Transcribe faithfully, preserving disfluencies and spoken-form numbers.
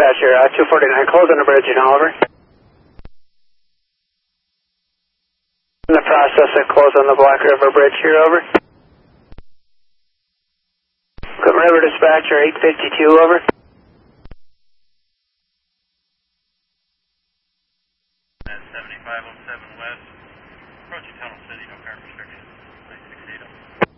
Dispatcher, uh, two forty-nine, close on the bridge in Oliver. In the process of close on the Black River Bridge here, over. Clinton River Dispatcher, eight fifty-two, over. seventy-five oh seven West, approaching Tunnel City, no current restrictions, please succeed.